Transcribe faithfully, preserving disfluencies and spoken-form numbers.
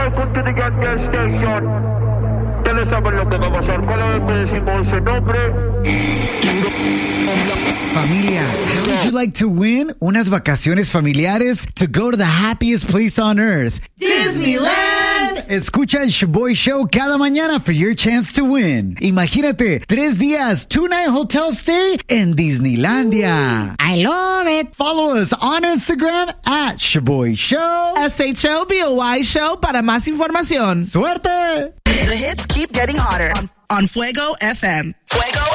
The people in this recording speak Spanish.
welcome to the Gas Gas Station. Ustedes saben lo que va a pasar. Cada vez que decimos ese nombre... Familia, how would you like to win unas vacaciones familiares to go to the happiest place on earth? Disneyland! Escucha el Shaboy Show cada mañana for your chance to win. Imagínate, tres días, two-night hotel stay en Disneylandia. I love it. Follow us on Instagram at Shaboy Show. S H O B O Y Show para más información. ¡Suerte! The hits keep getting hotter on, on Fuego F M. Fuego